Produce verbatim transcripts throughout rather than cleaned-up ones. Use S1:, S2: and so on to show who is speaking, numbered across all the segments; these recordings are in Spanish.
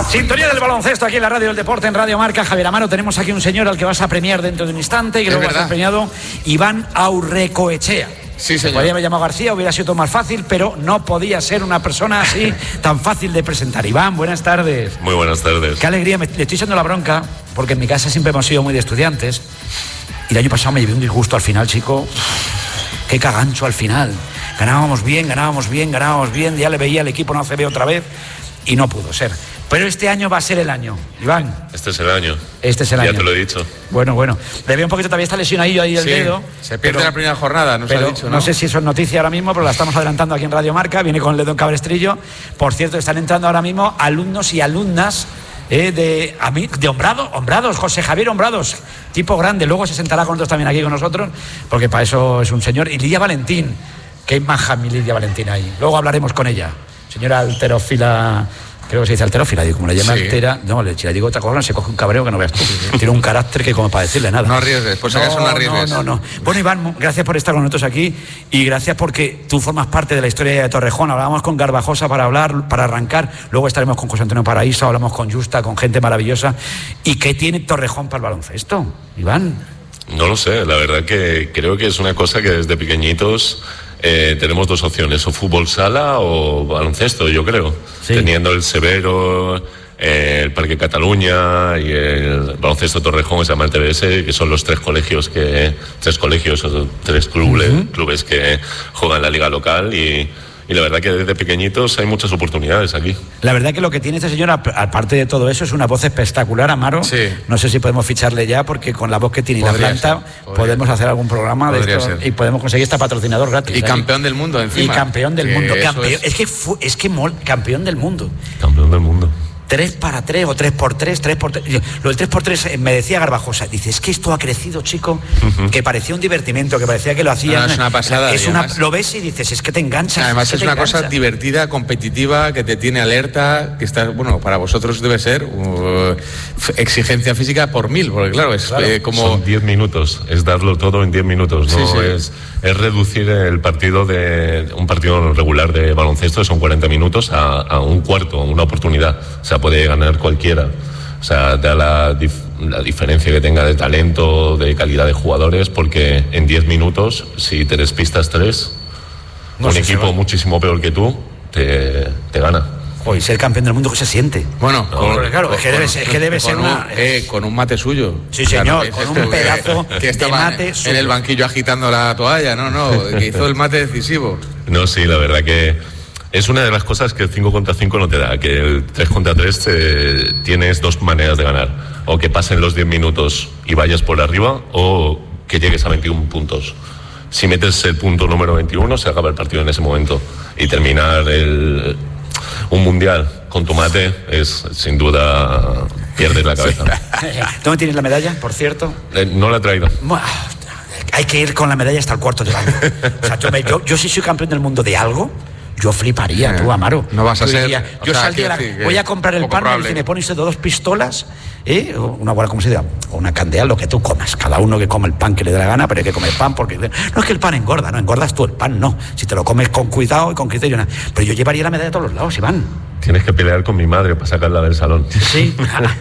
S1: Sintonía del baloncesto aquí en la Radio del Deporte, en Radio Marca. Javier Amaro, tenemos aquí un señor al que vas a premiar dentro de un instante y que luego va a ser premiado, Iván Aurrecoechea.
S2: Sí, señor.
S1: Podría haber llamado García, hubiera sido todo más fácil, pero no podía ser una persona así tan fácil de presentar. Iván, buenas tardes.
S3: Muy buenas tardes.
S1: Qué alegría, me, le estoy echando la bronca, porque en mi casa siempre hemos sido muy de estudiantes. Y el año pasado me llevé un disgusto al final, chico. Qué cagancho al final. Ganábamos bien, ganábamos bien, ganábamos bien. Ya le veía al equipo en A C B otra vez y no pudo ser. Pero este año va a ser el año, Iván.
S3: Este es el año.
S1: Este es el
S3: ya
S1: año.
S3: Ya te lo he dicho.
S1: Bueno, bueno. Le veo un poquito, todavía está lesionadillo ahí el
S2: sí,
S1: dedo.
S2: Se pierde
S1: pero,
S2: la primera jornada, nos
S1: pero
S2: ha dicho, ¿no?
S1: No sé si eso es noticia ahora mismo, pero la estamos adelantando aquí en Radio Marca. Viene con el dedo en cabestrillo. Por cierto, están entrando ahora mismo alumnos y alumnas eh, de, de Hombrado, Hombrados, José Javier Hombrados, tipo grande. Luego se sentará con nosotros también aquí con nosotros, porque para eso es un señor. Y Lidia Valentín. Qué maja mi Lidia Valentín ahí. Luego hablaremos con ella. Señora alterófila... Creo que se dice alterófila, digo, como le llama sí. altera, no, le, si le digo otra cosa, se coge un cabreo que no veas tú. Tiene un carácter que como para decirle nada.
S2: No arriesgues, por si acaso no arriesgues.
S1: No, no, no. Bueno, Iván, gracias por estar con nosotros aquí y gracias porque tú formas parte de la historia de Torrejón. Hablábamos con Garbajosa para hablar, para arrancar, luego estaremos con José Antonio Paraíso, hablamos con Justa, con gente maravillosa. ¿Y qué tiene Torrejón para el baloncesto, Iván?
S3: No lo sé, la verdad que creo que es una cosa que desde pequeñitos... Eh, tenemos dos opciones, o fútbol sala o baloncesto, yo creo. Sí. Teniendo el Severo, eh, el Parque Cataluña y el baloncesto Torrejón, que se llama el T B S, que son los tres colegios que tres colegios o tres clubes, uh-huh. clubes que juegan en la liga local y Y la verdad que desde pequeñitos hay muchas oportunidades aquí. La verdad que lo que tiene este señor, aparte de todo eso, es una voz espectacular, Amaro. Sí. No sé si podemos ficharle ya, porque con la voz que tiene y la planta ser, podemos hacer algún programa de esto ser. Y podemos conseguir este patrocinador gratis.
S2: Y campeón del mundo encima.
S1: Y campeón del
S2: que
S1: mundo. Campeón,
S2: es...
S1: es que fu, es que mol, campeón del mundo.
S3: Campeón del mundo.
S1: Tres para tres o tres por tres, tres por tres. Lo del tres por tres me decía Garbajosa. Dice, es que esto ha crecido, chico, uh-huh. que parecía un divertimento, que parecía que lo hacían.
S2: No, no, es una pasada.
S1: Es una, lo ves y dices, es que te enganchas.
S2: Además
S1: es,
S2: es
S1: que
S2: una
S1: engancha.
S2: cosa divertida, competitiva, que te tiene alerta, que está, bueno, para vosotros debe ser uh, exigencia física por mil, porque claro, es
S3: claro,
S2: eh, como...
S3: Son diez minutos, es darlo todo en diez minutos, ¿no?
S2: Sí, sí.
S3: Es, es reducir el partido de un partido regular de baloncesto, son cuarenta minutos, a, a un cuarto, una oportunidad. O sea, puede ganar cualquiera. O sea, da la, dif- la diferencia que tenga de talento, de calidad de jugadores, porque en diez minutos, si te despistas tres, no un equipo muchísimo peor que tú te, te gana.
S1: Hoy ser campeón del mundo, ¿qué se siente?
S2: Bueno,
S1: no,
S2: con,
S1: claro,
S2: con,
S1: es que debe ser, es que debe ser
S2: con
S1: una...
S2: un, eh, con un mate suyo.
S1: Sí, señor,
S2: claro,
S1: con un pedazo
S2: que, que
S1: de mate
S2: en
S1: suyo.
S2: el banquillo agitando la toalla, no, no, que hizo el mate decisivo.
S3: No, sí, la verdad que es una de las cosas que el cinco contra cinco no te da, que el tres contra tres te, tienes dos maneras de ganar, o que pasen los diez minutos y vayas por arriba, o que llegues a veintiún puntos. Si metes el punto número veintiuno, se acaba el partido en ese momento, y terminar el, un mundial con tu mate es, sin duda, pierdes la cabeza.
S1: Sí. ¿Dónde tienes la medalla, por cierto?
S3: Eh, no la he traído.
S1: Hay que ir con la medalla hasta el cuarto de baño. O sea, yo, me, yo, yo si soy campeón del mundo de algo, yo fliparía, tú, Amaro.
S2: No vas a
S1: yo
S2: ser...
S1: Diría, yo sea, saldría, la, voy a comprar el pan, y me pones dos pistolas, ¿eh? Una buena, ¿cómo se llama? Una candela, lo que tú comas. Cada uno que come el pan que le dé la gana, pero hay que comer pan porque... No es que el pan engorda, no, engordas tú el pan, no. Si te lo comes con cuidado y con criterio, nada. Pero yo llevaría la medalla a todos los lados, Iván.
S3: Tienes que pelear con mi madre para sacarla del salón.
S1: Sí.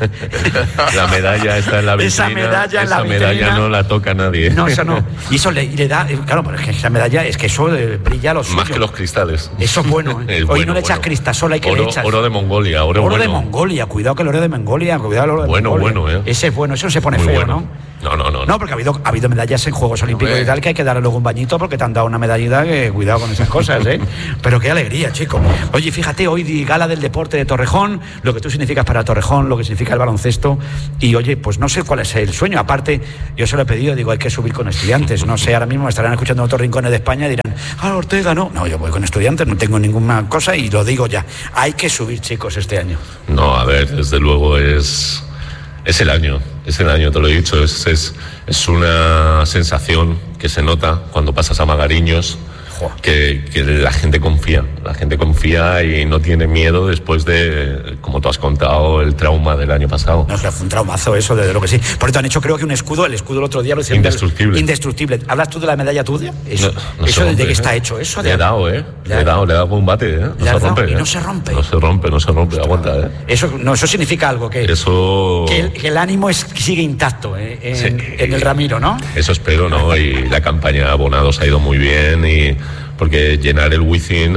S3: La medalla está en la vitrina.
S1: Esa medalla en la
S3: Esa medalla
S1: vitrina.
S3: no la toca nadie.
S1: No, eso no. Y eso le, le da... Claro, pero es que esa medalla, es que eso eh, brilla los
S3: Más que los cristales.
S1: Eso es bueno, ¿eh? Hoy bueno, no le echas bueno. cristasol, hay que
S3: oro,
S1: le echas...
S3: Oro de Mongolia, oro,
S1: oro
S3: bueno.
S1: de Mongolia, cuidado que el oro de Mongolia, cuidado el oro de
S3: bueno,
S1: Mongolia.
S3: Bueno, ¿eh?
S1: Ese es bueno, eso no se pone
S3: Muy
S1: feo,
S3: bueno.
S1: ¿no?
S3: No, no, no.
S1: No, porque ha habido, ha habido medallas en Juegos Olímpicos no, y tal, que hay que darle luego un bañito porque te han dado una medallita, que cuidado con esas cosas, ¿eh? Pero qué alegría, chico. Oye, fíjate, hoy di gala del deporte de Torrejón, lo que tú significas para Torrejón, lo que significa el baloncesto, y oye, pues no sé cuál es el sueño. Aparte, yo se lo he pedido, digo, hay que subir con estudiantes. No sé, ahora mismo estarán escuchando en otros rincones de España y dirán, ah, Ortega, no. No, yo voy con estudiantes, no tengo ninguna cosa y lo digo ya. Hay que subir, chicos, este año.
S3: No, a ver, desde luego es... Es el año, es el año, te lo he dicho, es, es, es una sensación que se nota cuando pasas a Magariños que, que la gente confía, la gente confía y no tiene miedo después de, como tú has contado, el trauma del año pasado.
S1: No, fue un traumazo eso, desde lo que sí. Por eso han hecho, creo que un escudo, el escudo el otro día lo hicieron.
S3: Indestructible.
S1: Del, indestructible. ¿Hablas tú de la medalla tuya? Eso,
S3: no, no
S1: eso
S3: rompe,
S1: ¿de qué
S3: ¿eh?
S1: está hecho? Eso
S3: le he dado, ¿eh? Le, le he dado, le he dado combate, ¿eh? No se rompe.
S1: Y no
S3: ¿eh?
S1: se rompe.
S3: No se rompe, no se rompe, Ostras, aguanta, ¿eh?
S1: Eso, no, eso significa algo, que,
S3: eso...
S1: que, el, que el ánimo es, sigue intacto ¿eh? en, sí, en el Ramiro, ¿no?
S3: Eso espero, ¿no? Y la campaña de abonados ha ido muy bien, y porque llenar el Wizzing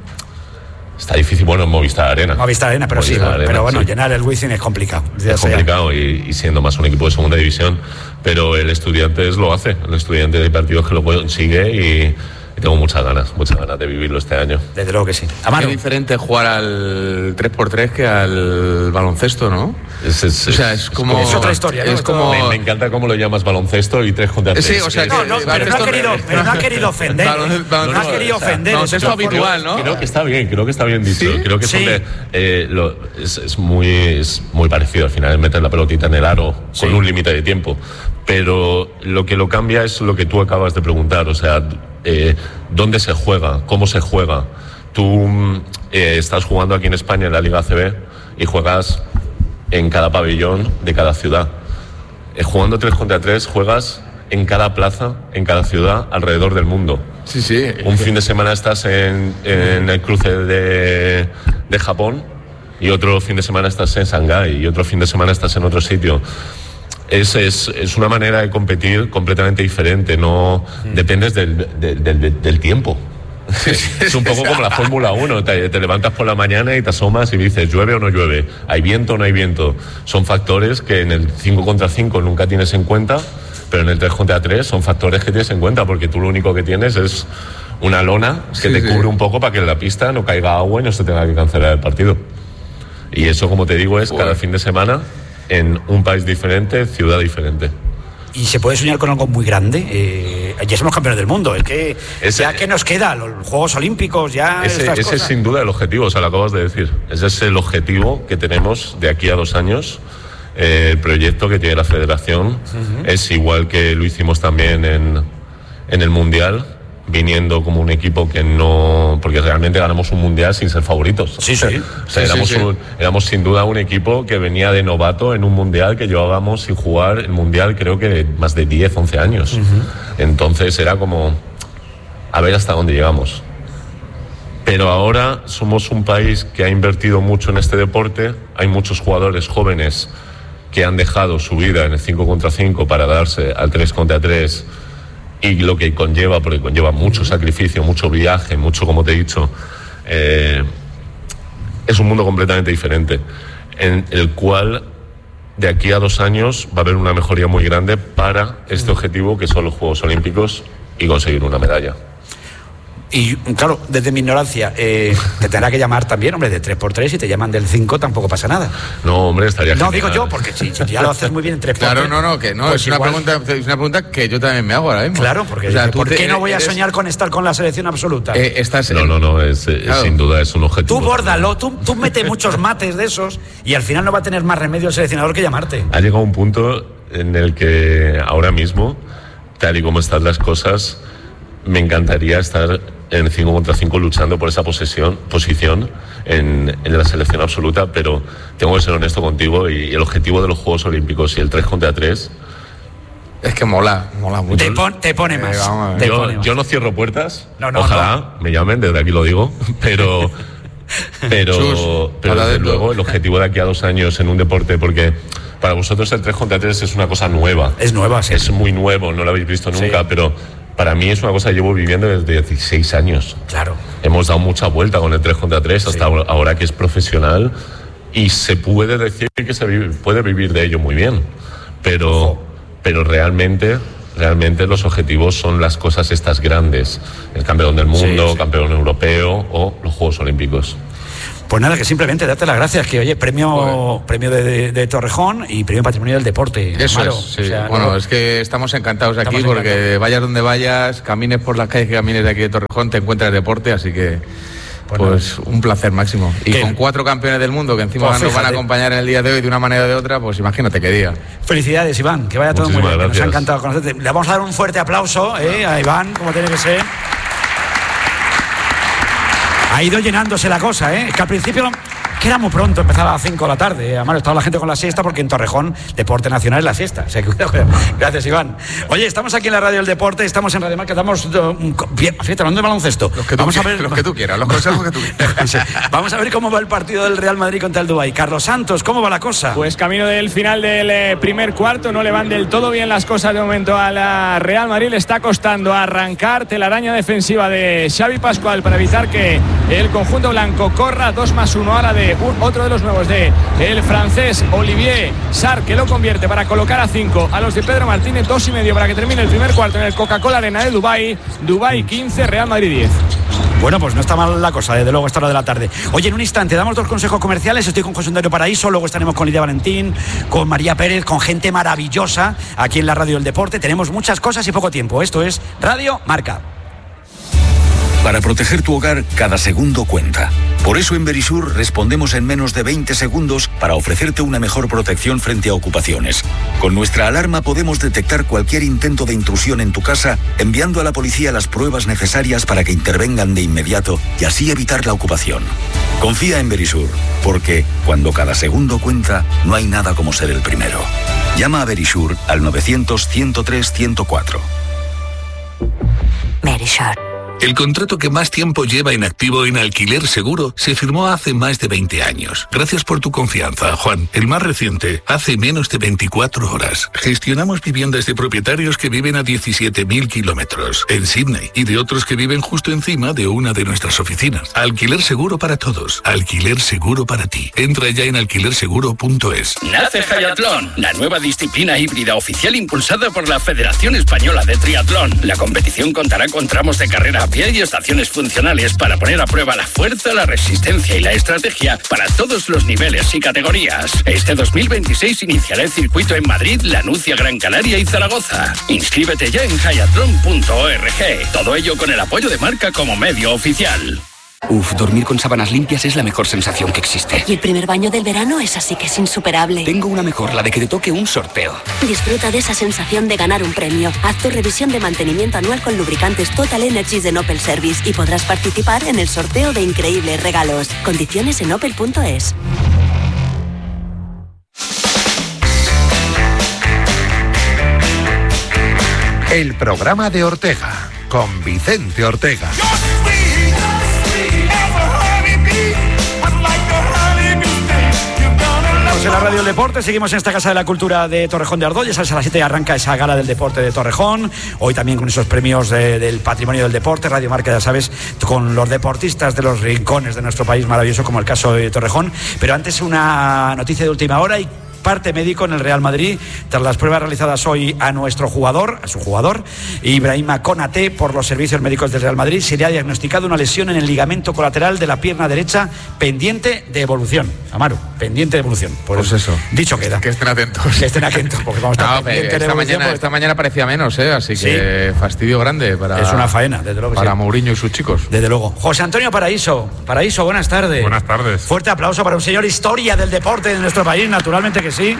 S3: está difícil. Bueno, en Movistar Arena.
S1: Movistar Arena, pero
S3: Movistar
S1: sí,
S3: Arena,
S1: pero bueno,
S3: sí.
S1: llenar el Wizzing es complicado.
S3: Es complicado y, y siendo más un equipo de segunda división, pero el Estudiantes lo hace. El Estudiantes de partidos que lo consigue y, y tengo muchas ganas, muchas ganas de vivirlo este año.
S1: Desde luego que sí.
S4: Amaro. Es diferente jugar al tres por tres que al baloncesto, ¿no?
S3: Es, es,
S4: o sea, es como...
S1: Es otra historia, ¿no?
S4: Es como...
S3: me, me encanta cómo lo llamas baloncesto y tres contra tres.
S4: Sí, o sea,
S1: no, no, pero, no ha querido, pero no ha querido ofender.
S4: Balon, balon,
S1: no ha querido ofender.
S4: No, es esto habitual, ¿no?
S3: Creo que está bien, creo que está bien dicho. ¿Sí? Creo que
S1: sí.
S3: de, eh, lo, es, es, muy, es muy parecido. Al final es meter la pelotita en el aro sí. con un límite de tiempo. Pero lo que lo cambia es lo que tú acabas de preguntar. O sea, eh, ¿dónde se juega? ¿Cómo se juega? Tú eh, estás jugando aquí en España en la Liga A C B y juegas en cada pabellón de cada ciudad. Eh, jugando tres contra tres juegas en cada plaza, en cada ciudad alrededor del mundo.
S4: Sí, sí.
S3: Un fin de semana estás en, en el cruce de, de Japón y otro fin de semana estás en Shanghái y otro fin de semana estás en otro sitio. Es, es, es una manera de competir completamente diferente, no mm. dependes del, del, del, del tiempo. Es un poco como la Fórmula uno, te, te levantas por la mañana y te asomas y dices llueve o no llueve, hay viento o no hay viento. Son factores que en el cinco contra cinco nunca tienes en cuenta, pero en el tres contra tres son factores que tienes en cuenta, porque tú lo único que tienes es una lona que sí, te sí. cubre un poco para que en la pista no caiga agua y no se tenga que cancelar el partido. Y eso, como te digo, es Uy. cada fin de semana en un país diferente, ciudad diferente.
S1: Y se puede soñar con algo muy grande. Eh, ya somos campeones del mundo. Es que ese, ya que nos queda los Juegos Olímpicos, ya
S3: ese,
S1: estas
S3: ese
S1: cosas.
S3: es sin duda el objetivo. O sea, lo acabas de decir. Ese es el objetivo que tenemos de aquí a dos años. Eh, el proyecto que tiene la Federación uh-huh. es igual que lo hicimos también en, en el Mundial, viniendo como un equipo que no... Porque realmente ganamos un Mundial sin ser favoritos.
S1: Sí, sí.
S3: O sea,
S1: sí,
S3: éramos,
S1: sí, sí.
S3: Un, éramos sin duda un equipo que venía de novato en un Mundial que llevábamos sin jugar el Mundial creo que más de diez, once años. Uh-huh. Entonces era como... A ver hasta dónde llegamos. Pero ahora somos un país que ha invertido mucho en este deporte. Hay muchos jugadores jóvenes que han dejado su vida en el cinco contra cinco para darse al tres contra tres, y lo que conlleva, porque conlleva mucho sacrificio, mucho viaje, mucho, como te he dicho, eh, es un mundo completamente diferente, en el cual de aquí a dos años va a haber una mejoría muy grande para este objetivo que son los Juegos Olímpicos y conseguir una medalla.
S1: Y claro, desde mi ignorancia, eh, te tendrá que llamar también, hombre, de tres por tres, si te llaman del cinco tampoco pasa nada.
S3: No, hombre, estaría
S1: No,
S3: genial.
S1: digo yo, porque si, si ya lo haces muy bien en tres por tres.
S4: Claro, no, no, que no,
S1: pues
S4: es, una
S1: igual...
S4: pregunta, es una pregunta que yo también me hago ahora mismo.
S1: Claro, porque
S4: o sea,
S1: ¿por
S4: te,
S1: qué no voy a
S4: eres...
S1: soñar con estar con la selección absoluta?
S4: Eh, estás
S3: no,
S4: en...
S3: no, no, es, es, claro. sin duda es un objetivo.
S1: Tú bórdalo, tú, tú mete muchos mates de esos y al final no va a tener más remedio el seleccionador que llamarte.
S3: Ha llegado un punto en el que ahora mismo, tal y como están las cosas, me encantaría estar en cinco contra cinco luchando por esa posesión, posición en, en la selección absoluta, pero tengo que ser honesto contigo, y el objetivo de los Juegos Olímpicos y el tres contra tres
S4: es que mola, mola mucho.
S1: Te, pon, te pone más. Eh, vamos, te
S3: yo,
S1: pone más.
S3: yo no cierro puertas,
S1: no, no,
S3: ojalá
S1: no.
S3: me llamen, desde aquí lo digo, pero pero,
S4: Chus,
S3: pero desde luego el objetivo de aquí a dos años en un deporte, porque para vosotros el tres contra tres es una cosa nueva.
S1: Es nueva, sí.
S3: Es muy nuevo, no lo habéis visto nunca, sí. pero para mí es una cosa que llevo viviendo desde dieciséis años.
S1: Claro.
S3: Hemos dado mucha vuelta con el tres contra tres hasta sí. ahora que es profesional, y se puede decir que se vive, puede vivir de ello muy bien, pero, Ojo. pero realmente, realmente los objetivos son las cosas estas grandes, el campeón del mundo, sí, sí. campeón europeo o los Juegos Olímpicos.
S1: Pues nada, que simplemente darte las gracias, que oye, premio bueno. premio de, de, de Torrejón y premio Patrimonio del Deporte.
S4: Eso
S1: Amaro.
S4: es, sí.
S1: O sea,
S4: bueno,
S1: no,
S4: es que estamos encantados aquí
S1: estamos
S4: porque
S1: encantados.
S4: Vayas donde vayas, camines por las calles que camines de aquí de Torrejón, te encuentras deporte, así que pues, pues un placer máximo. Y ¿Qué? Con cuatro campeones del mundo que encima pues nos fíjate. van a acompañar en el día de hoy de una manera o de otra, pues imagínate qué día.
S1: Felicidades, Iván, que vaya todo
S3: Muchísimas
S1: muy bien.
S3: Gracias.
S1: Nos ha encantado conocerte. Le vamos a dar un fuerte aplauso eh, a Iván, como tiene que ser. Ha ido llenándose la cosa, ¿eh? Que al principio, que era muy pronto, empezaba a las cinco de la tarde. Además, estaba la gente con la siesta porque en Torrejón, deporte nacional es la siesta. O sea, cuidado, cuidado. Gracias, Iván. Oye, estamos aquí en la radio del deporte, estamos en Radio Marca, estamos uh, bien, fíjate, hablando de baloncesto.
S4: Los que,
S1: Vamos
S4: tú,
S1: a ver,
S4: los que tú quieras, los consejos que tú quieras.
S1: Vamos a ver cómo va el partido del Real Madrid contra el Dubái. Carlos Santos, ¿cómo va la cosa?
S5: Pues camino del final del eh, primer cuarto, no le van del todo bien las cosas de momento a la Real Madrid. Le está costando arrancar, telaraña defensiva de Xavi Pascual para evitar que el conjunto blanco corra. Dos más uno ahora de un, otro de los nuevos de el francés Olivier Sarr, que lo convierte para colocar a cinco a los de Pedro Martínez. Dos y medio para que termine el primer cuarto en el Coca-Cola Arena de Dubái. Dubái quince, Real Madrid diez.
S1: Bueno, pues no está mal la cosa, desde luego, esta hora de la tarde. Oye, en un instante damos dos consejos comerciales. Estoy con José Antonio Paraíso, luego estaremos con Lidia Valentín, con María Pérez, con gente maravillosa aquí en la Radio del Deporte. Tenemos muchas cosas y poco tiempo. Esto es Radio Marca.
S6: Para proteger tu hogar, cada segundo cuenta. Por eso en Verisur respondemos en menos de veinte segundos para ofrecerte una mejor protección frente a ocupaciones. Con nuestra alarma podemos detectar cualquier intento de intrusión en tu casa, enviando a la policía las pruebas necesarias para que intervengan de inmediato y así evitar la ocupación. Confía en Verisur, porque cuando cada segundo cuenta, no hay nada como ser el primero. Llama a Verisur al novecientos, ciento tres, ciento cuatro.
S7: Verisur.
S8: El contrato que más tiempo lleva en activo en Alquiler Seguro se firmó hace más de veinte años. Gracias por tu confianza, Juan. El más reciente, hace menos de veinticuatro horas. Gestionamos viviendas de propietarios que viven a diecisiete mil kilómetros en Sydney y de otros que viven justo encima de una de nuestras oficinas. Alquiler Seguro para todos. Alquiler Seguro para ti. Entra ya en alquiler seguro punto es.
S9: Nace Hayatlón, la nueva disciplina híbrida oficial impulsada por la Federación Española de Triatlón. La competición contará con tramos de carrera a pie y estaciones funcionales para poner a prueba la fuerza, la resistencia y la estrategia para todos los niveles y categorías. Este dos mil veintiséis iniciará el circuito en Madrid, La Nucia, Gran Canaria y Zaragoza. Inscríbete ya en hayatlon punto org. Todo ello con el apoyo de Marca como medio oficial.
S10: Uf, dormir con sábanas limpias es la mejor sensación que existe.
S7: Y el primer baño del verano es así que es insuperable.
S10: Tengo una mejor, la de que te toque un sorteo.
S7: Disfruta de esa sensación de ganar un premio. Haz tu revisión de mantenimiento anual con lubricantes Total Energies de Opel Service y podrás participar en el sorteo de increíbles regalos. Condiciones en opel punto es.
S11: El programa de Ortega, con Vicente Ortega.
S1: En la Radio del Deporte, seguimos en esta Casa de la Cultura de Torrejón de Ardoz. Ya sabes, a las siete arranca esa gala del deporte de Torrejón. Hoy también con esos premios de, del patrimonio del deporte. Radio Marca, ya sabes, con los deportistas de los rincones de nuestro país maravilloso, como el caso de Torrejón. Pero antes, una noticia de última hora y parte médico en el Real Madrid tras las pruebas realizadas hoy a nuestro jugador, a su jugador, Ibrahima Konaté, por los servicios médicos del Real Madrid. Se le ha diagnosticado una lesión en el ligamento colateral de la pierna derecha pendiente de evolución. Amaro, pendiente de evolución.
S4: Por pues eso.
S1: Dicho queda.
S4: Que estén atentos.
S1: Que estén atentos, porque vamos a estar
S4: no, pendientes esta, de mañana, porque... esta mañana parecía menos, ¿eh? Así que sí, fastidio grande para...
S1: Es una faena, desde luego.
S4: Para
S1: sí.
S4: Mourinho y sus chicos.
S1: Desde luego. José Antonio Paraíso. Paraíso, buenas tardes.
S12: Buenas tardes.
S1: Fuerte aplauso para un señor historia del deporte de nuestro país, naturalmente que sí.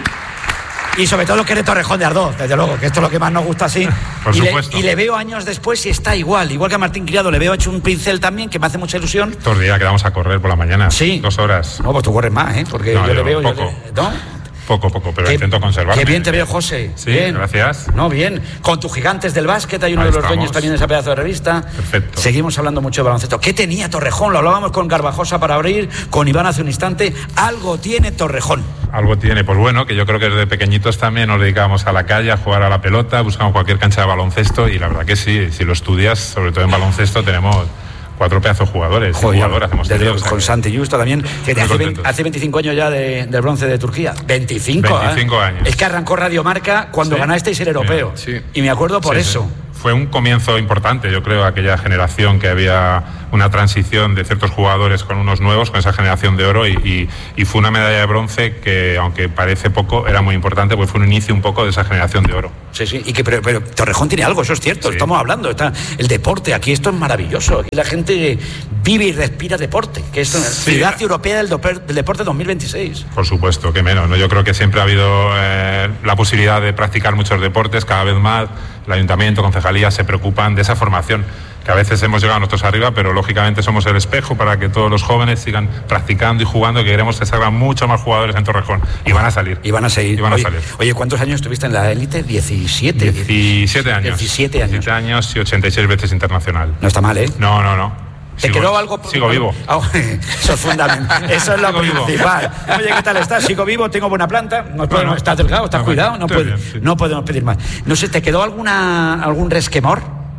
S1: Y sobre todo que eres Torrejón de Ardoz, desde luego, que esto es lo que más nos gusta así.
S12: Por
S1: y,
S12: supuesto.
S1: Le, y le veo años después y está igual. Igual que a Martín Criado, le veo hecho un pincel también, que me hace mucha ilusión.
S12: Estos días que vamos a correr por la mañana.
S1: Sí.
S12: Dos horas.
S1: No, pues tú corres más, ¿eh? Porque no, yo, yo le veo...
S12: Poco.
S1: Yo le, ¿no?
S12: Poco, poco, pero
S1: qué,
S12: intento conservarme.
S1: Qué bien te veo, José.
S12: Sí,
S1: bien.
S12: Gracias.
S1: No, bien. Con tus gigantes del básquet, hay uno
S12: Ahí
S1: de los
S12: estamos.
S1: dueños también de esa pedazo de revista.
S12: Perfecto.
S1: Seguimos hablando mucho de baloncesto. ¿Qué tenía Torrejón? Lo hablábamos con Garbajosa para abrir, con Iván hace un instante. Algo tiene Torrejón.
S12: Algo tiene, pues bueno, que yo creo que desde pequeñitos también nos dedicábamos a la calle, a jugar a la pelota, buscamos cualquier cancha de baloncesto y la verdad que sí, si lo estudias, sobre todo en baloncesto, tenemos cuatro pedazos de jugadores.
S1: Joder,
S12: jugadoras hemos
S1: desde
S12: tenido,
S1: con
S12: o sea,
S1: Santi Justo también, que hace, veinte, hace veinticinco años ya de, del bronce de Turquía. veinticinco,
S12: veinticinco
S1: ¿eh?
S12: años.
S1: Es que arrancó Radio Marca cuando
S12: sí.
S1: ganasteis el europeo.
S12: Sí.
S1: Y me acuerdo por
S12: sí,
S1: eso.
S12: Sí. Fue un comienzo importante, yo creo, aquella generación que había una transición de ciertos jugadores con unos nuevos, con esa generación de oro y, y, y fue una medalla de bronce que, aunque parece poco, era muy importante porque fue un inicio un poco de esa generación de oro.
S1: Sí, sí, y que pero, pero Torrejón tiene algo, eso es cierto, sí. Estamos hablando, está el deporte, aquí esto es maravilloso, aquí la gente vive y respira deporte, que es sí. Ciudad Europea del, doper, del Deporte dos mil veintiséis.
S12: Por supuesto, que menos, ¿no? Yo creo que siempre ha habido eh, la posibilidad de practicar muchos deportes, cada vez más el ayuntamiento, concejalía se preocupan de esa formación. que a veces hemos llegado nosotros arriba, pero lógicamente somos el espejo para que todos los jóvenes sigan practicando y jugando, que queremos que salgan muchos más jugadores en Torrejón. Y van a salir.
S1: Y van a seguir.
S12: Y van
S1: oye,
S12: a salir.
S1: Oye, ¿cuántos años estuviste en la élite? diecisiete.
S12: diecisiete años.
S1: diecisiete años.
S12: diecisiete años y ochenta y seis veces internacional.
S1: No está mal, ¿eh?
S12: No, no, no.
S1: ¿Te
S12: sigo,
S1: quedó algo?
S12: Sigo vivo.
S1: Oh, eso es fundamental. Eso es lo
S12: Sigo
S1: principal.
S12: vivo.
S1: Oye, ¿qué tal estás? Sigo vivo, tengo buena planta. No,
S12: Bueno,
S1: podemos, estás delgado, estás
S12: no,
S1: cuidado. No,
S12: estoy
S1: puede,
S12: bien, sí.
S1: no podemos pedir más. No sé, ¿te quedó alguna algún resquemor?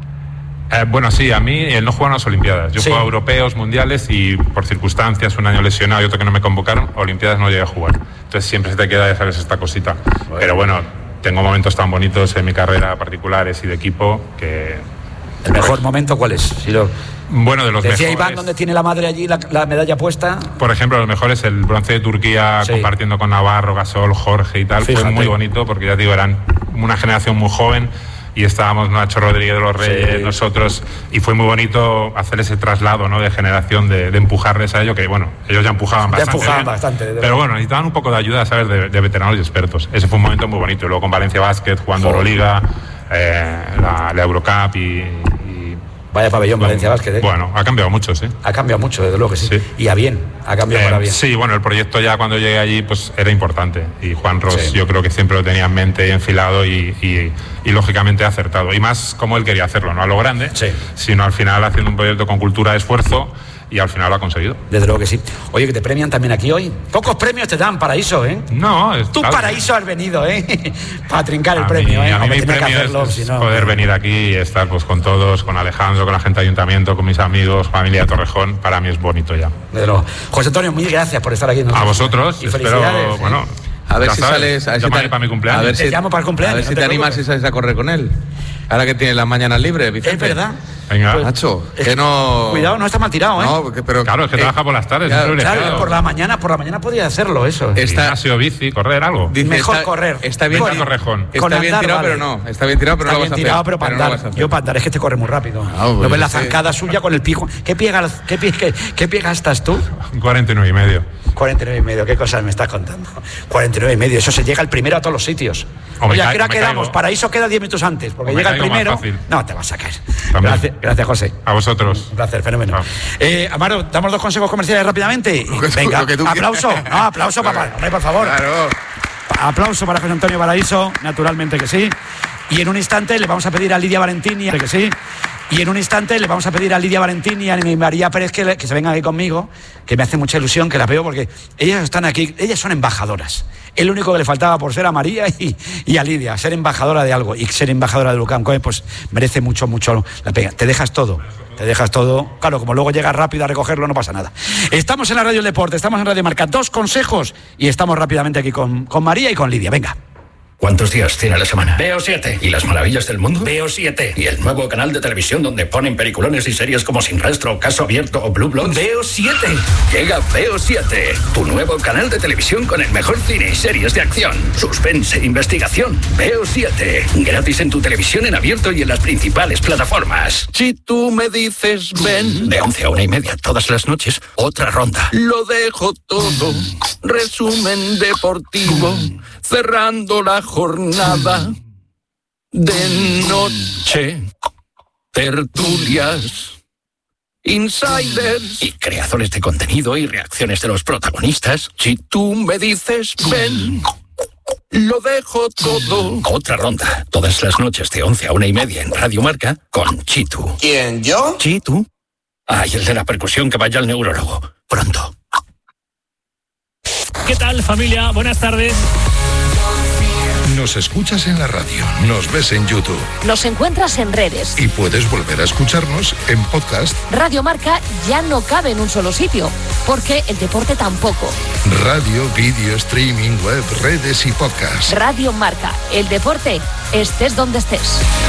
S12: Eh, bueno, sí, a mí él no juega en las Olimpiadas. Yo
S1: Sí.
S12: juego a europeos, mundiales y por circunstancias, un año lesionado y otro que no me convocaron, Olimpiadas no llegué a jugar. Entonces siempre se te queda, ya sabes, esta cosita. Bueno. Pero bueno, tengo momentos tan bonitos en mi carrera, particulares y de equipo, que...
S1: ¿El mejor momento cuál es? Si lo...
S12: Bueno, de los
S1: Decía
S12: mejores.
S1: Iván, ¿dónde tiene la madre allí la, la medalla puesta?
S12: Por ejemplo, los mejores, el bronce de Turquía,
S1: Sí.
S12: compartiendo con Navarro, Gasol, Jorge y tal.
S1: Fíjate.
S12: Fue muy bonito porque, ya te digo, eran una generación muy joven y estábamos Nacho Rodríguez de los Reyes,
S1: Sí.
S12: nosotros, y fue muy bonito hacer ese traslado, ¿no?, de generación, de, de empujarles a ello, que bueno, ellos ya empujaban
S1: Ya
S12: bastante.
S1: empujaban
S12: bien,
S1: bastante, de
S12: pero
S1: verdad.
S12: bueno, necesitaban un poco de ayuda, ¿sabes?, de, de veteranos y expertos. Ese fue un momento muy bonito. Y luego con Valencia Basket, jugando
S1: Joder.
S12: Euroliga, eh, la, la Eurocup y...
S1: Vaya pabellón, Valencia Basket, ¿eh?
S12: Bueno, ha cambiado mucho, sí.
S1: Ha cambiado mucho, desde luego que sí.
S12: Sí.
S1: Y a bien, ha cambiado
S12: Eh,
S1: para bien.
S12: Sí, bueno, el proyecto ya cuando llegué allí pues era importante y Juan Ros
S1: Sí.
S12: yo creo que siempre lo tenía en mente y enfilado y, y, y lógicamente acertado. Y más como él quería hacerlo, no a lo grande,
S1: Sí.
S12: sino al final haciendo un proyecto con cultura de esfuerzo y al final lo ha conseguido.
S1: Desde luego que sí. Oye, que te premian también aquí hoy. Pocos premios te dan, Paraíso, ¿eh?
S12: No, es
S1: Tú,
S12: tal-
S1: Paraíso, has venido, ¿eh? Para trincar el
S12: a
S1: premio,
S12: mí,
S1: ¿eh?
S12: a mí
S1: Hombre,
S12: mi
S1: tenía que
S12: premio
S1: hacerlo,
S12: es,
S1: si
S12: es
S1: no-
S12: poder venir aquí y estar pues con todos, con Alejandro, con la gente de ayuntamiento, con mis amigos, familia de Torrejón. Para mí es bonito ya.
S1: Desde luego. José Antonio, mil gracias por estar aquí.
S12: A vosotros,
S1: Y
S12: espero,
S1: felicidades, ¿eh?
S12: bueno,
S4: A ver
S12: ya
S4: si
S12: sabes,
S4: sales, a ver si
S12: llámame
S4: te,
S12: para mi cumpleaños.
S4: a ver
S1: Te
S4: si,
S1: llamo para el cumpleaños,
S4: a ver
S1: no
S4: si
S1: te
S4: te animas y
S1: preocupes.
S4: sales a correr con él. Ahora que tienes las mañanas libres, Vicente.
S1: Es verdad.
S12: Venga.
S1: Pues-
S4: Nacho,
S1: Es
S4: que no...
S1: Cuidado, no está mal tirado, ¿eh?
S4: No, porque- pero...
S12: Claro, es que
S4: eh,
S12: trabaja por las tardes,
S4: claro,
S12: es un
S1: Claro,
S12: privilegiado.
S1: por la mañana, por la mañana podría hacerlo eso.
S4: Es- está-
S12: Gimnasio, bici, correr, algo.
S4: dice,
S1: Mejor
S4: está-
S1: correr.
S4: Está bien,
S1: Con-
S12: Torrejón.
S4: está
S1: con
S4: bien
S1: andar,
S4: tirado,
S1: vale.
S4: pero no. Está bien tirado, pero
S1: Está
S4: no lo
S1: bien
S4: vas a
S1: tirado,
S4: hacer.
S1: pero para
S4: no lo
S1: andar.
S4: vas a hacer.
S1: Yo para andar, es que te corre muy rápido.
S4: Ah,
S1: ¿No
S4: pues
S1: ves la
S4: ese-
S1: zancada suya con el pico? ¿Qué pie, qué pie, qué, qué pie gastas tú?
S12: cuarenta y nueve y medio.
S1: cuarenta y nueve y medio, ¿qué cosas me estás contando? cuarenta y nueve y medio, eso se llega el primero a todos los sitios.
S12: O me
S1: Oye, ¿a
S12: ca-
S1: qué hora
S12: o me
S1: quedamos?
S12: caigo.
S1: Paraíso queda diez minutos antes, porque
S12: O me
S1: llega el
S12: caigo más
S1: primero.
S12: fácil.
S1: No, te vas a caer.
S12: También.
S1: Gracias, gracias, José.
S12: A vosotros.
S1: Un placer, fenómeno.
S12: Chao.
S1: Eh, Amaro, damos dos consejos comerciales rápidamente.
S4: Lo que tú-
S1: Venga,
S4: lo que tú
S1: aplauso.
S4: quieras.
S1: No, aplauso, papá. Hombre, por favor.
S4: Claro.
S1: Aplauso para José Antonio Paraíso, naturalmente que sí. Y en un instante le vamos a pedir a Lidia Valentini que sí. Y en un instante le vamos a pedir a Lidia Valentini y a María Pérez que, le- que se vengan aquí conmigo, que me hace mucha ilusión, que las veo porque ellas están aquí, ellas son embajadoras. Es lo único que le faltaba por ser a María y, y a Lidia, ser embajadora de algo y ser embajadora de Lucan Cohen, pues merece mucho, mucho la pena. Te dejas todo. Te dejas todo. Claro, como luego llegas rápido a recogerlo, no pasa nada. Estamos en la Radio del Deporte, estamos en Radio Marca. Dos consejos y estamos rápidamente aquí con, con María y con Lidia. Venga.
S9: ¿Cuántos días tiene la semana? Veo siete. ¿Y las maravillas del mundo? Veo siete. ¿Y el nuevo canal de televisión donde ponen peliculones y series como Sin Rastro, Caso Abierto o Blue Bloods? Veo siete. Llega Veo siete, tu nuevo canal de televisión con el mejor cine y series de acción, suspense, investigación. Veo siete. Gratis en tu televisión en abierto y en las principales plataformas. Si tú me dices ven. De once a una y media todas las noches, otra ronda. Lo dejo todo. Resumen deportivo. Cerrando la jornada de noche, tertulias, insiders y creadores de contenido y reacciones de los protagonistas. Si tú me dices ven, lo dejo todo. Otra ronda, todas las noches de once a una y media en Radio Marca con Chitu.
S13: ¿Quién, yo?
S9: ¿Chitu? Ay, el de la percusión que vaya al neurólogo. Pronto.
S5: ¿Qué tal, familia? Buenas tardes.
S11: Nos escuchas en la radio, nos ves en YouTube
S14: Nos encuentras en redes.
S11: y puedes volver a escucharnos en podcast.
S14: Radio Marca ya no cabe en un solo sitio, porque el deporte tampoco.
S11: Radio, vídeo, streaming, web, redes y podcast.
S14: Radio Marca, el deporte, estés donde estés.